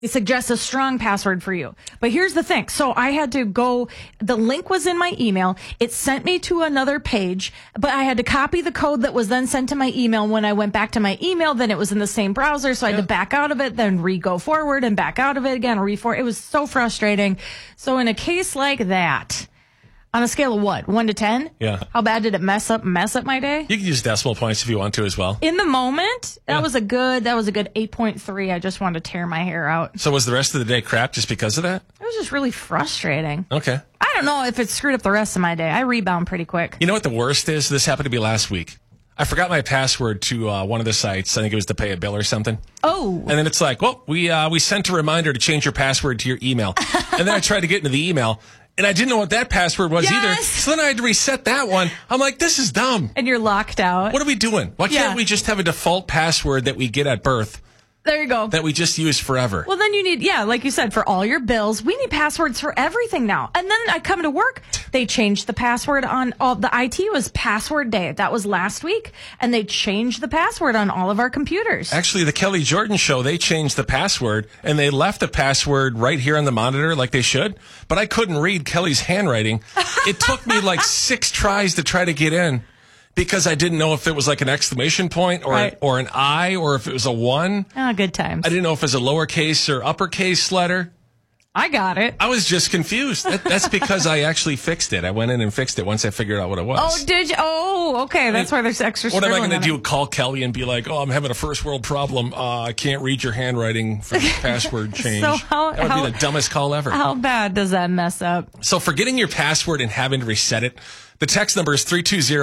They suggest a strong password for you. But here's the thing. So I had to go, the link was in my email. It sent me to another page, but I had to copy the code that was then sent to my email. When I went back to my email, then it was in the same browser. So I had to back out of it, then go forward and back out of it again, It was so frustrating. So in a case like that, on a scale of what? 1 to 10? Yeah. How bad did it mess up my day? You can use decimal points if you want to as well. In the moment, that was a good 8.3. I just wanted to tear my hair out. So was the rest of the day crap just because of that? It was just really frustrating. Okay. I don't know if it screwed up the rest of my day. I rebound pretty quick. You know what the worst is? This happened to be last week. I forgot my password to one of the sites. I think it was to pay a bill or something. Oh. And then it's like, well, we sent a reminder to change your password to your email. And then I tried to get into the email, and I didn't know what that password was either. So then I had to reset that one. I'm like, this is dumb. And you're locked out. What are we doing? Why can't we just have a default password that we get at birth? There you go. That we just use forever. Well, then you need, like you said, for all your bills, we need passwords for everything now. And then I come to work, they changed the password on all, the IT was password day. That was last week. And they changed the password on all of our computers. Actually, the Kelly Jordan Show, they changed the password and they left the password right here on the monitor like they should. But I couldn't read Kelly's handwriting. It took me like 6 tries to try to get in. Because I didn't know if it was like an exclamation point or an I or if it was a 1. Oh, good times. I didn't know if it was a lowercase or uppercase letter. I got it. I was just confused. That's because I actually fixed it. I went in and fixed it once I figured out what it was. Oh, did you? Oh, okay. That's why there's extra What am I scribbling going to on do? Call Kelly and be like, oh, I'm having a first world problem. I can't read your handwriting for the password change. So that would be the dumbest call ever. How bad does that mess up? So forgetting your password and having to reset it, the text number is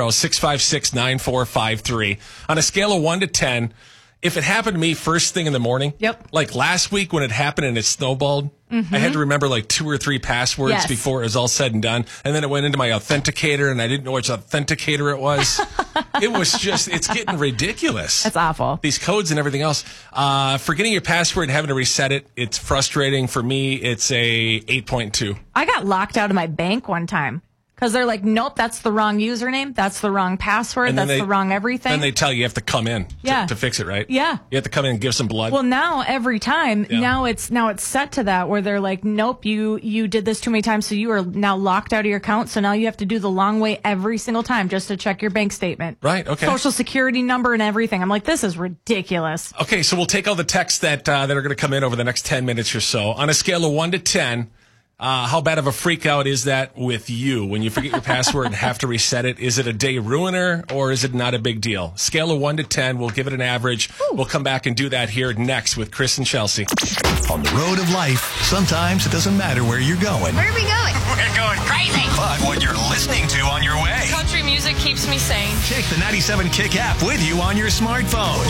320-656-9453. On a scale of 1 to 10, if it happened to me first thing in the morning, like last week when it happened and it snowballed, I had to remember like 2 or 3 passwords before it was all said and done. And then it went into my authenticator and I didn't know which authenticator it was. It was just, it's getting ridiculous. That's awful. These codes and everything else. Forgetting your password and having to reset it, it's frustrating. For me, it's a 8.2. I got locked out of my bank one time. Because they're like, nope, that's the wrong username. That's the wrong password. That's the wrong everything. Then they tell you have to come in to fix it, right? Yeah. You have to come in and give some blood. Well, now every time, now it's set to that where they're like, nope, you did this too many times, so you are now locked out of your account. So now you have to do the long way every single time just to check your bank statement. Right, okay. Social security number and everything. I'm like, this is ridiculous. Okay, so we'll take all the texts that are going to come in over the next 10 minutes or so. On a scale of 1 to 10, how bad of a freak out is that with you when you forget your password and have to reset it? Is it a day ruiner or is it not a big deal? Scale of 1 to 10, we'll give it an average. Ooh. We'll come back and do that here next with Chris and Chelsea. On the road of life, sometimes it doesn't matter where you're going. Where are we going? We're going crazy. But what you're listening to on your way. Country music keeps me sane. Take the 97 Kick app with you on your smartphone.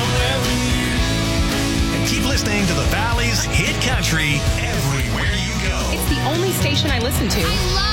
And keep listening to the Valley's Hit Country everywhere you go. It's the only station I listen to.